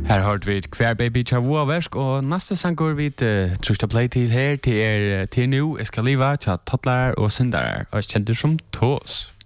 Her har vi Kvar Baby Chavua versk, og neste sang går vi trykta play til her til nu. Jeg skal liva til Toddler og Sindar, og kjent som Tås.